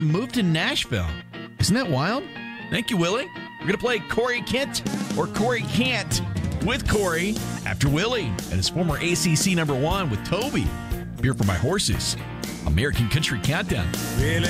moved to Nashville. Isn't that wild? Thank you, Willie. We're going to play Corey Kent or Corey Can't with Corey after Willie and his former ACC #1 with Toby. Beer for My Horses. American Country Countdown. Well,